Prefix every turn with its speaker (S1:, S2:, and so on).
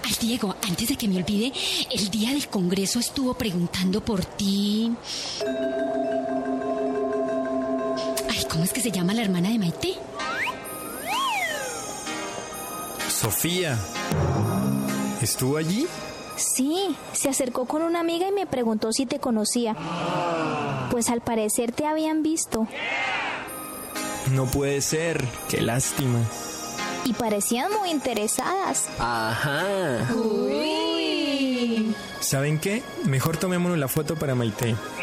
S1: Ay, Diego, antes de que me olvide, el día del congreso estuvo preguntando por ti. Ay, ¿cómo es que se llama la hermana de Maite?
S2: Sofía. ¿Estuvo allí?
S3: Sí, se acercó con una amiga y me preguntó si te conocía. Pues al parecer te habían visto.
S2: No puede ser. Qué lástima.
S3: Y parecían muy interesadas.
S4: Ajá.
S1: Uy.
S2: ¿Saben qué? Mejor tomémonos la foto para Maite.